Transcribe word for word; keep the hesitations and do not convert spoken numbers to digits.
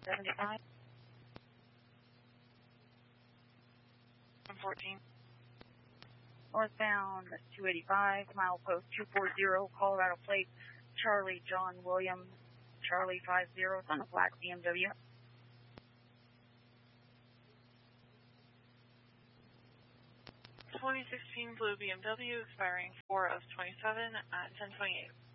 seventy-nine. one fourteen. Northbound two eighty-five, milepost two forty, Colorado plate, Charlie John William, Charlie five zero, it's on a black B M W. twenty sixteen blue B M W expiring four of twenty-seven at ten twenty-eight.